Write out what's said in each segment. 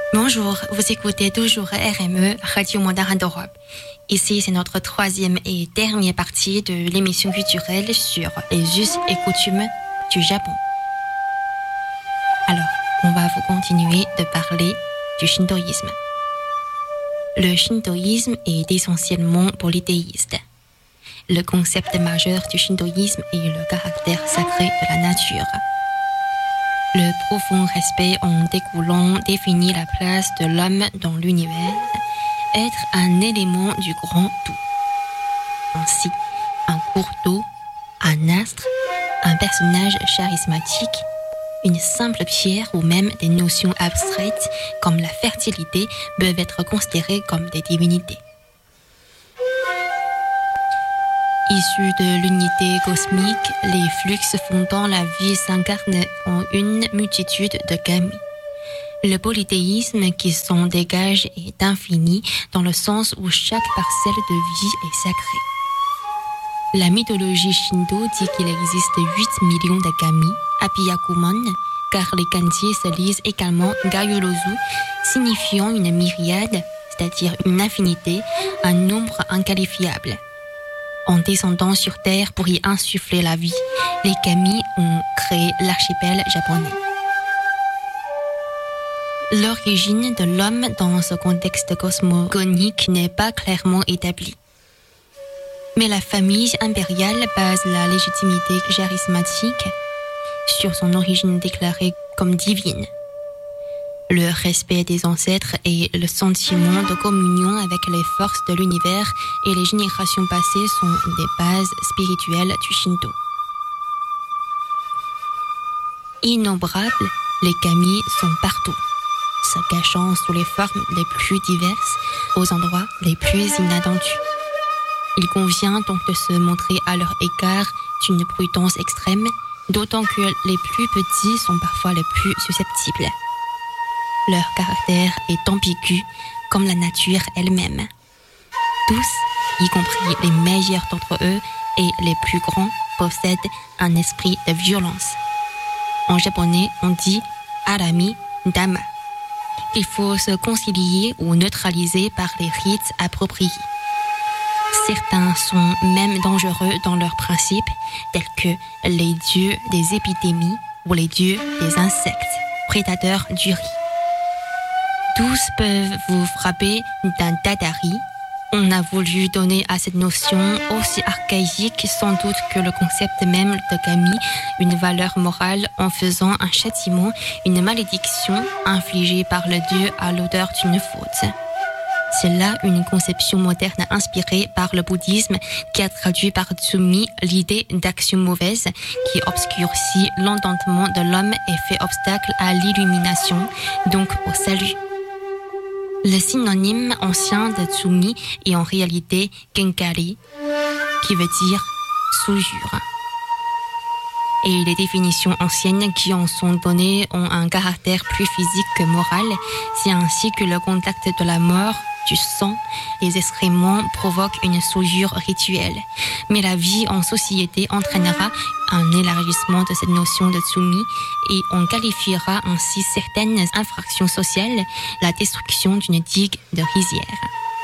Bonjour, vous écoutez toujours RME, Radio Mandarin d'Europe. Ici, c'est notre troisième et dernière partie de l'émission culturelle sur les us et coutumes du Japon. Alors, on va vous continuer de parler du shintoïsme. Le shintoïsme est essentiellement polythéiste. Le concept majeur du shintoïsme est le caractère sacré de la nature. Le profond respect en découlant définit la place de l'homme dans l'univers, être un élément du grand tout. Ainsi, un cours d'eau, un astre, un personnage charismatique, une simple pierre ou même des notions abstraites comme la fertilité peuvent être considérées comme des divinités. Issus de l'unité cosmique, les flux fondant la vie s'incarnent en une multitude de kami. Le polythéisme qui s'en dégage est infini dans le sens où chaque parcelle de vie est sacrée. La mythologie shinto dit qu'il existe 8 millions de kami, Apiyakumon, car les kanji se lisent également Gayorozu, signifiant une myriade, c'est-à-dire une infinité, un nombre inqualifiable. En descendant sur Terre pour y insuffler la vie, les kami ont créé l'archipel japonais. L'origine de l'homme dans ce contexte cosmogonique n'est pas clairement établie. Mais la famille impériale base la légitimité charismatique sur son origine déclarée comme divine. Le respect des ancêtres et le sentiment de communion avec les forces de l'univers et les générations passées sont des bases spirituelles du Shinto. Innombrables, les kami sont partout, se cachant sous les formes les plus diverses, aux endroits les plus inattendus. Il convient donc de se montrer à leur égard d'une prudence extrême, d'autant que les plus petits sont parfois les plus susceptibles. Leur caractère est ambigu comme la nature elle-même. Tous, y compris les meilleurs d'entre eux et les plus grands, possèdent un esprit de violence. En japonais, on dit « arami dama », qu'il faut se concilier ou neutraliser par les rites appropriés. Certains sont même dangereux dans leurs principes, tels que les dieux des épidémies ou les dieux des insectes, prédateurs du riz. Tous peuvent vous frapper d'un dadari. On a voulu donner à cette notion aussi archaïque sans doute que le concept même de kami une valeur morale en faisant un châtiment, une malédiction infligée par le dieu à l'auteur d'une faute. C'est là une conception moderne inspirée par le bouddhisme qui a traduit par Tsumi l'idée d'action mauvaise qui obscurcit l'entendement de l'homme et fait obstacle à l'illumination, donc au salut. Le synonyme ancien de Tsumi est en réalité Genkari, qui veut dire souillure. Et les définitions anciennes qui en sont données ont un caractère plus physique que moral. C'est ainsi que le contact de la mort, du sang, les excréments provoquent une souillure rituelle. Mais la vie en société entraînera un élargissement de cette notion de tsumi et on qualifiera ainsi certaines infractions sociales, la destruction d'une digue de rizière.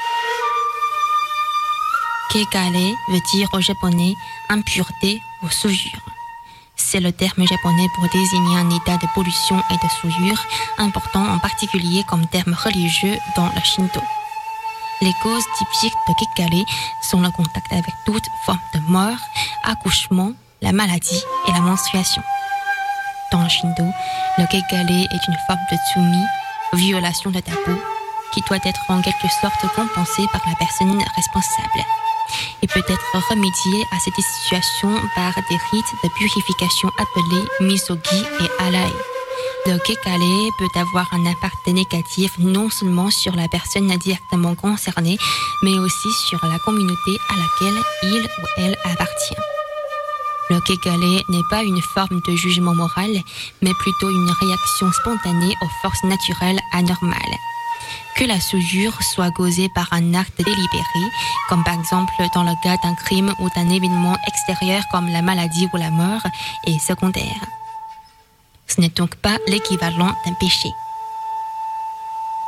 Kegare veut dire au japonais impureté ou souillure. C'est le terme japonais pour désigner un état de pollution et de souillure, important en particulier comme terme religieux dans le Shinto. Les causes typiques de Kegare sont le contact avec toute forme de mort, accouchement, la maladie et la menstruation. Dans le Shinto, le Kegare est une forme de tsumi, violation de tabou, qui doit être en quelque sorte compensée par la personne responsable. Il peut être remédié à cette situation par des rites de purification appelés misogi et alai. Le kegare peut avoir un impact négatif non seulement sur la personne directement concernée, mais aussi sur la communauté à laquelle il ou elle appartient. Le kegare n'est pas une forme de jugement moral, mais plutôt une réaction spontanée aux forces naturelles anormales. Que la souillure soit causée par un acte délibéré, comme par exemple dans le cas d'un crime ou d'un événement extérieur comme la maladie ou la mort, est secondaire. Ce n'est donc pas l'équivalent d'un péché.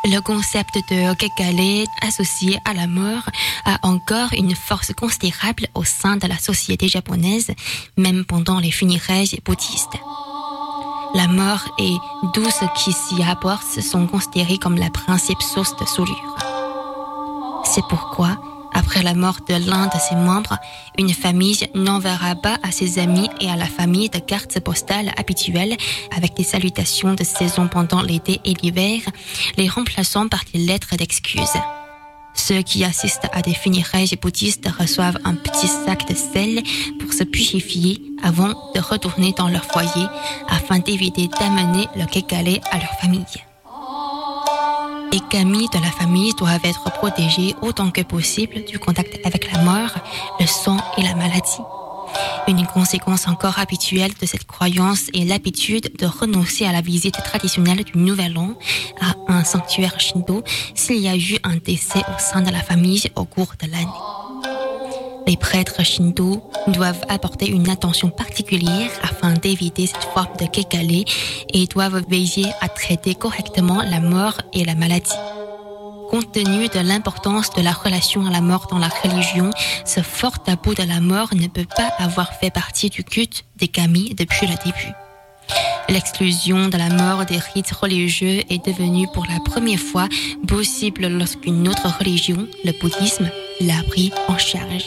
Le concept de Kekale associé à la mort a encore une force considérable au sein de la société japonaise, même pendant les funérailles bouddhistes. La mort et tout ce qui s'y apporte sont considérés comme la principale source de soulure. C'est pourquoi, après la mort de l'un de ses membres, une famille n'enverra pas à ses amis et à la famille de cartes postales habituelles avec des salutations de saison pendant l'été et l'hiver, les remplaçant par des lettres d'excuses. Ceux qui assistent à des funérailles bouddhistes reçoivent un petit sac de sel pour se purifier avant de retourner dans leur foyer afin d'éviter d'amener le kekale à leur famille. Les kami de la famille doivent être protégés autant que possible du contact avec la mort, le sang et la maladie. Une conséquence encore habituelle de cette croyance est l'habitude de renoncer à la visite traditionnelle du Nouvel An à un sanctuaire shinto s'il y a eu un décès au sein de la famille au cours de l'année. Les prêtres shinto doivent apporter une attention particulière afin d'éviter cette forme de kekale et doivent veiller à traiter correctement la mort et la maladie. Compte tenu de l'importance de la relation à la mort dans la religion, ce fort tabou de la mort ne peut pas avoir fait partie du culte des kami depuis le début. L'exclusion de la mort des rites religieux est devenue pour la première fois possible lorsqu'une autre religion, le bouddhisme, l'a pris en charge.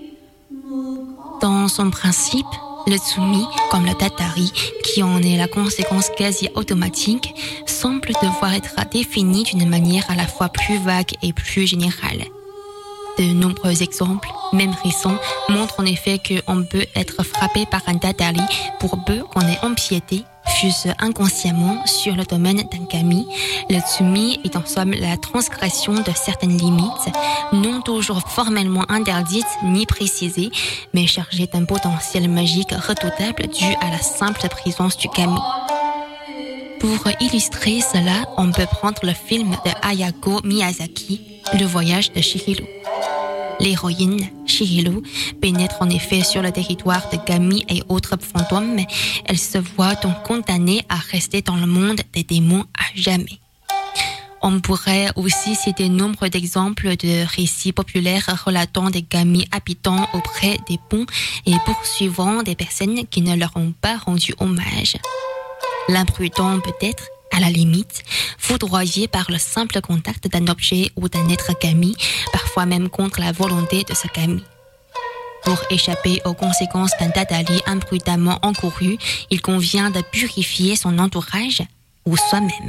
Dans son principe, le tsumi, comme le tatari, qui en est la conséquence quasi automatique, semble devoir être défini d'une manière à la fois plus vague et plus générale. De nombreux exemples, même récents, montrent en effet qu'on peut être frappé par un tatari pour peu qu'on ait empiété, fût-ce inconsciemment, sur le domaine d'un kami. Le tsumi est en somme la transgression de certaines limites, non toujours formellement interdites ni précisées, mais chargées d'un potentiel magique redoutable dû à la simple présence du kami. Pour illustrer cela, on peut prendre le film de Hayao Miyazaki, Le voyage de Chihiro. L'héroïne, Chihiro, pénètre en effet sur le territoire de kami et autres fantômes. Elle se voit donc condamnée à rester dans le monde des démons à jamais. On pourrait aussi citer nombre d'exemples de récits populaires relatant des kami habitant auprès des ponts et poursuivant des personnes qui ne leur ont pas rendu hommage. L'imprudent peut-être, à la limite, foudroyé par le simple contact d'un objet ou d'un être kami, parfois même contre la volonté de ce kami. Pour échapper aux conséquences d'un tatari imprudemment encouru, il convient de purifier son entourage ou soi-même.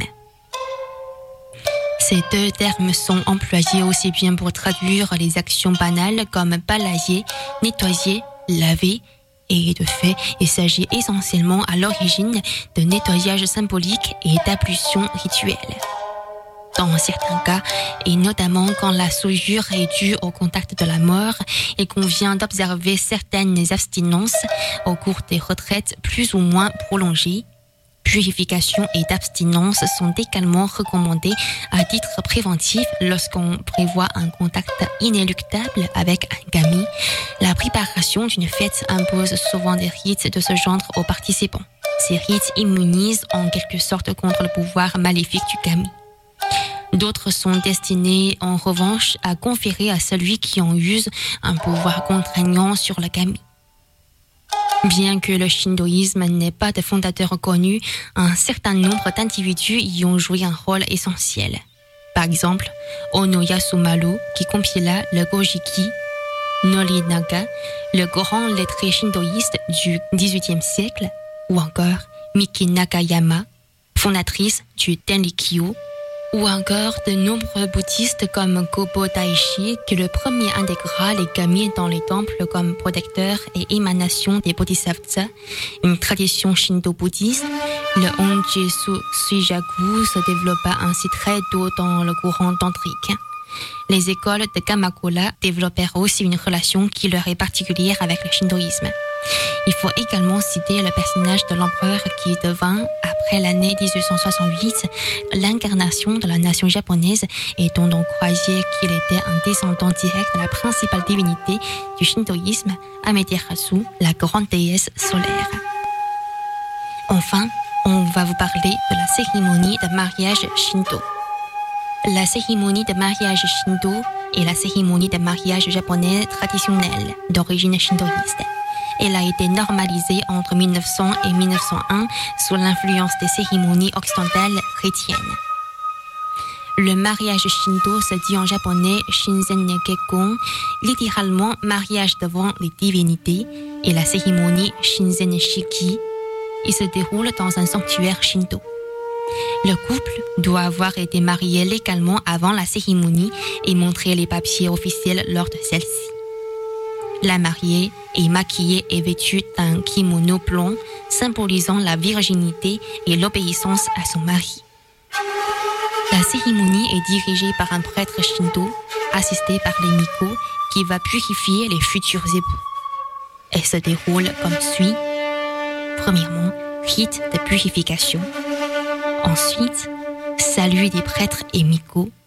Ces deux termes sont employés aussi bien pour traduire les actions banales comme balayer, nettoyer, laver, et de fait, il s'agit essentiellement à l'origine de nettoyage symbolique et d'ablution rituelle. Dans certains cas, et notamment quand la souillure est due au contact de la mort, il convient d'observer certaines abstinences au cours des retraites plus ou moins prolongées. Purification et d'abstinence sont également recommandées à titre préventif lorsqu'on prévoit un contact inéluctable avec un kami. La préparation d'une fête impose souvent des rites de ce genre aux participants. Ces rites immunisent en quelque sorte contre le pouvoir maléfique du kami. D'autres sont destinés en revanche à conférer à celui qui en use un pouvoir contraignant sur le kami. Bien que le shintoïsme n'ait pas de fondateur connu, un certain nombre d'individus y ont joué un rôle essentiel. Par exemple, Ono Yasumaru, qui compila le Gojiki, Norinaga, le grand lettré shintoïste du XVIIIe siècle, ou encore Miki Nakayama, fondatrice du Tenrikyo, ou encore de nombreux bouddhistes comme Gobo Daishi, qui le premier intégra les kami dans les temples comme protecteurs et émanations des bodhisattvas, une tradition shinto-bouddhiste. Le Honjutsu Suijaku se développa ainsi très tôt dans le courant tantrique. Les écoles de Kamakura développèrent aussi une relation qui leur est particulière avec le shintoïsme. Il faut également citer le personnage de l'empereur qui devint, après l'année 1868, l'incarnation de la nation japonaise et dont on croyait qu'il était un descendant direct de la principale divinité du shintoïsme, Amaterasu, la grande déesse solaire. Enfin, on va vous parler de la cérémonie de mariage shinto. La cérémonie de mariage shinto est la cérémonie de mariage japonais traditionnelle d'origine shintoïste. Elle a été normalisée entre 1900 et 1901 sous l'influence des cérémonies occidentales chrétiennes. Le mariage shinto se dit en japonais Shinzen Kekkon, littéralement mariage devant les divinités, et la cérémonie Shinzen Shiki. Il se déroule dans un sanctuaire shinto. Le couple doit avoir été marié légalement avant la cérémonie et montrer les papiers officiels lors de celle-ci. La mariée est maquillée et vêtue d'un kimono blanc symbolisant la virginité et l'obéissance à son mari. La cérémonie est dirigée par un prêtre shinto, assisté par les miko, qui va purifier les futurs époux. Elle se déroule comme suit. Premièrement, rite de purification. Ensuite, salut des prêtres et miko.